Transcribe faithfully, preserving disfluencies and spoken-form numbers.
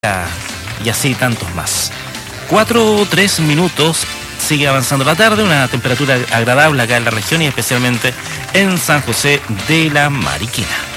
y así tantos más. Cuatro o tres minutos, sigue avanzando la tarde, una temperatura agradable acá en la región y especialmente en San José de la Mariquina.